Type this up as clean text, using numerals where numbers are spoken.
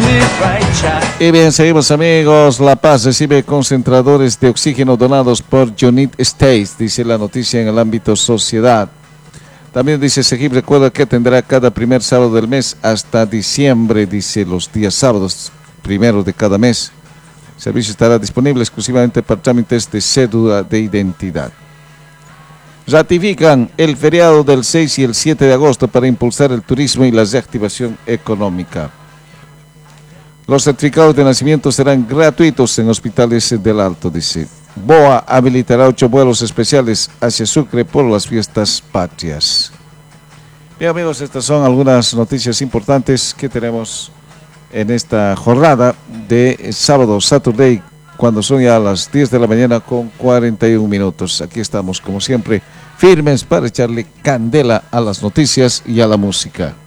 Y bien, seguimos amigos. La Paz recibe concentradores de oxígeno donados por United States, dice la noticia en el ámbito sociedad. También dice Segip, recuerda que tendrá cada primer sábado del mes hasta diciembre, dice los días sábados, primero de cada mes. El servicio estará disponible exclusivamente para trámites de cédula de identidad. Ratifican el feriado del 6 y el 7 de agosto para impulsar el turismo y la reactivación económica. Los certificados de nacimiento serán gratuitos en hospitales del Alto, dice. BOA habilitará 8 vuelos especiales hacia Sucre por las fiestas patrias. Bien amigos, estas son algunas noticias importantes que tenemos en esta jornada de sábado, Saturday, cuando son ya las 10 de la mañana con 41 minutos. Aquí estamos como siempre firmes para echarle candela a las noticias y a la música.